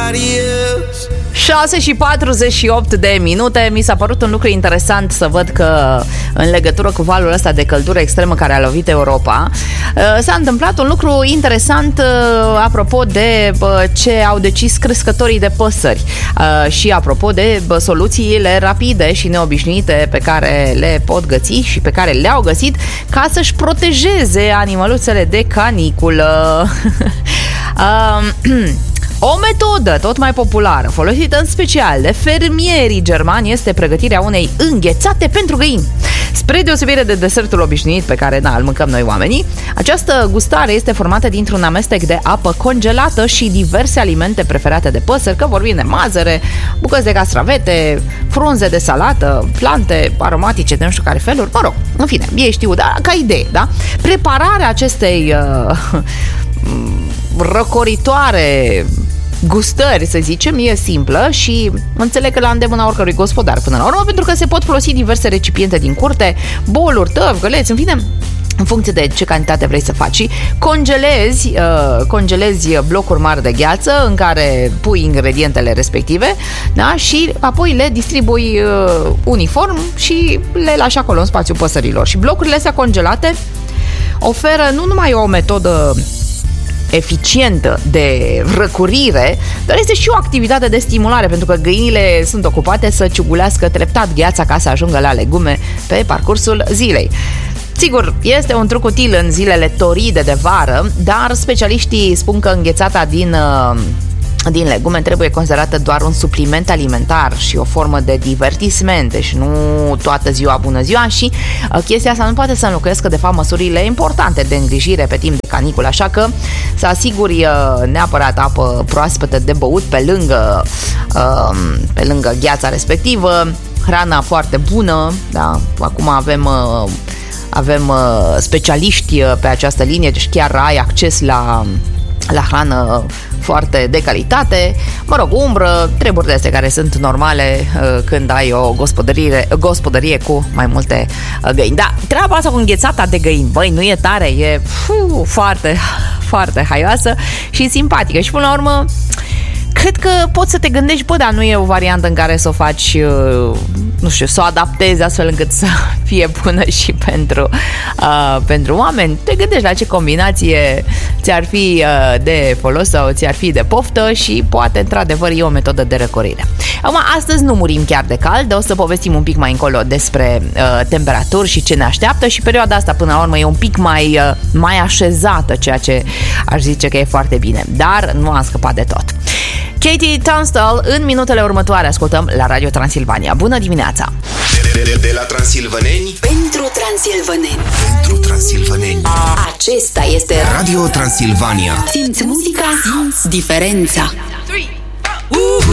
6:48. Mi s-a părut un lucru interesant să văd că în legătură cu valul ăsta de căldură extremă care a lovit Europa, s-a întâmplat un lucru interesant apropo de ce au decis crescătorii de păsări și apropo de soluțiile rapide și neobișnuite pe care le pot găsi și pe care le-au găsit ca să-și protejeze animăluțele de caniculă. O metodă tot mai populară, folosită în special de fermierii germani, este pregătirea unei înghețate pentru găini. Spre deosebire de desertul obișnuit pe care îl mâncăm noi oamenii, această gustare este formată dintr-un amestec de apă congelată și diverse alimente preferate de păsări, că vorbim de mazăre, bucăți de castravete, frunze de salată, plante aromatice de nu știu care feluri, mă rog, în fine, ei știu, dar ca idee, da? Prepararea acestei răcoritoare gustări, să zicem, e simplă și înțeleg că la îndemâna oricărui gospodar până la urmă, pentru că se pot folosi diverse recipiente din curte, boluri, tăvi, găleți, în fine, în funcție de ce cantitate vrei să faci. Congelezi blocuri mari de gheață în care pui ingredientele respective, da? Și apoi le distribui uniform și le lași acolo în spațiul păsărilor. Și blocurile astea congelate oferă nu numai o metodă eficientă de răcurire, dar este și o activitate de stimulare, pentru că găinile sunt ocupate să ciugulească treptat gheața ca să ajungă la legume pe parcursul zilei. Sigur, este un truc util în zilele toride de vară, dar specialiștii spun că înghețata din legume trebuie considerată doar un supliment alimentar și o formă de divertisment, și nu toată ziua bună ziua, și chestia asta nu poate să înlocuiască de fapt măsurile importante de îngrijire pe timp de caniculă, așa că să asiguri neapărat apă proaspătă de băut pe lângă gheața respectivă, hrana foarte bună, da? Acum avem specialiști pe această linie, deci chiar ai acces la hrană foarte de calitate, mă rog, umbră, treburi de astea care sunt normale când ai o gospodărie cu mai multe găini. Da, treaba asta cu înghețata de găini, băi, nu e tare, e foarte, foarte haioasă și simpatică și până la urmă cred că poți să te gândești, bă, dar nu e o variantă în care să o faci, nu știu, să o adaptezi astfel încât să fie bună și pentru oameni. Te gândești la ce combinație ți-ar fi de folos sau ți-ar fi de poftă și poate, într-adevăr, e o metodă de răcorire. Acum, astăzi nu murim chiar de cald, o să povestim un pic mai încolo despre temperaturi și ce ne așteaptă și perioada asta, până la urmă, e un pic mai așezată, ceea ce aș zice că e foarte bine, dar nu am scăpat de tot. Katie Tunstall, în minutele următoare ascultăm la Radio Transilvania. Bună dimineața! De la transilvaneni pentru transilvaneni. Pentru transilvaneni. Acesta este Radio Transilvania. Simți muzica, simți diferența.